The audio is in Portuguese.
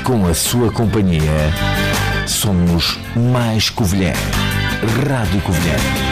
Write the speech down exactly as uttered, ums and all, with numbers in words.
com a sua companhia, somos mais Covilhã. Rádio Covilhã.